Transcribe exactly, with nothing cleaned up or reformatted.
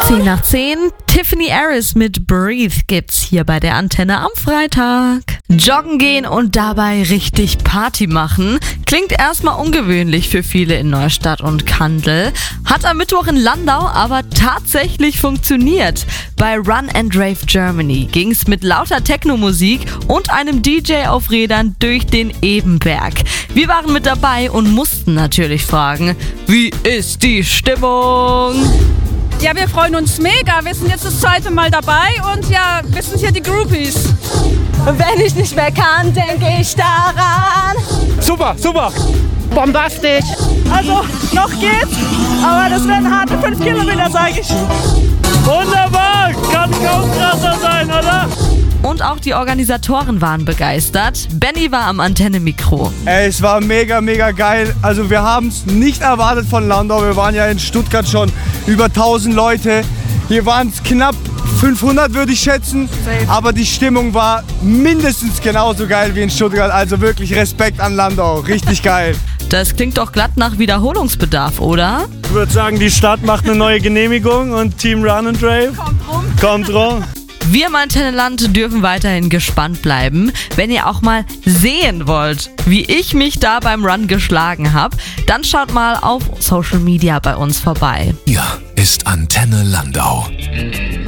zehn nach zehn, Tiffany Harris mit Breathe gibt's hier bei der Antenne am Freitag. Joggen gehen und dabei richtig Party machen. Klingt erstmal ungewöhnlich für viele in Neustadt und Kandel. Hat am Mittwoch in Landau aber tatsächlich funktioniert. Bei Run and Rave Germany ging's mit lauter Techno-Musik und einem D J auf Rädern durch den Ebenberg. Wir waren mit dabei und mussten natürlich fragen, wie ist die Stimmung? Ja, wir freuen uns mega. Wir sind jetzt das zweite Mal dabei und ja, wir sind hier die Groupies. Wenn ich nicht mehr kann, denke ich daran. Super, super. Bombastisch. Also, noch geht's, aber das werden harte fünf Kilometer, sage ich. Wunderbar, kann kaum krasser sein, oder? Und auch die Organisatoren waren begeistert. Benny war am Antenne-Mikro. Ey, es war mega, mega geil. Also wir haben es nicht erwartet von Landau. Wir waren ja in Stuttgart schon über tausend Leute. Hier waren es knapp fünfhundert, würde ich schätzen. Aber die Stimmung war mindestens genauso geil wie in Stuttgart. Also wirklich Respekt an Landau. Richtig geil. Das klingt doch glatt nach Wiederholungsbedarf, oder? Ich würde sagen, die Stadt macht eine neue Genehmigung und Team Run and Rave Kommt rum. kommt rum. Wir im Antennenland dürfen weiterhin gespannt bleiben. Wenn ihr auch mal sehen wollt, wie ich mich da beim Run geschlagen habe, dann schaut mal auf Social Media bei uns vorbei. Hier ist Antenne Landau.